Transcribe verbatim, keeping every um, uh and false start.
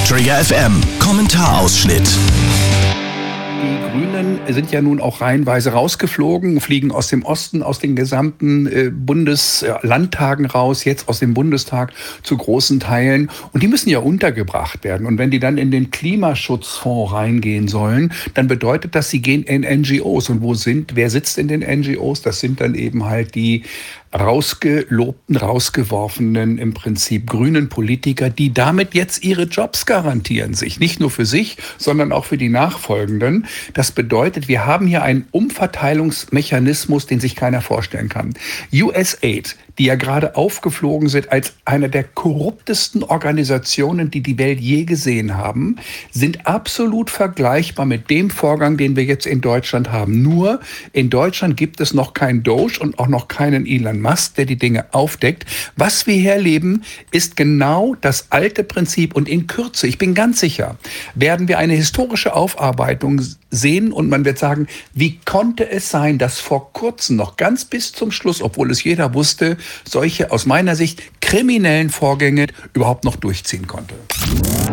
Trigger F M Kommentarausschnitt. Die Grünen sind ja nun auch reihenweise rausgeflogen, fliegen aus dem Osten, aus den gesamten äh, Bundeslandtagen raus, jetzt aus dem Bundestag zu großen Teilen. Und die müssen ja untergebracht werden. Und wenn die dann in den Klimaschutzfonds reingehen sollen, dann bedeutet das, sie gehen in N G Os. Und wo sind, wer sitzt in den N G Os? Das sind dann eben halt die rausgelobten, rausgeworfenen, im Prinzip grünen Politiker, die damit jetzt ihre Jobs garantieren sich. Nicht nur für sich, sondern auch für die Nachfolgenden. Das bedeutet, wir haben hier einen Umverteilungsmechanismus, den sich keiner vorstellen kann. U S A I D, die ja gerade aufgeflogen sind als eine der korruptesten Organisationen, die die Welt je gesehen haben, sind absolut vergleichbar mit dem Vorgang, den wir jetzt in Deutschland haben. Nur in Deutschland gibt es noch keinen Doge und auch noch keinen Elon Musk, der die Dinge aufdeckt. Was wir hier erleben, ist genau das alte Prinzip. Und in Kürze, ich bin ganz sicher, werden wir eine historische Aufarbeitung sehen und man wird sagen, wie konnte es sein, dass vor kurzem noch ganz bis zum Schluss, obwohl es jeder wusste, solche aus meiner Sicht kriminellen Vorgänge überhaupt noch durchziehen konnte.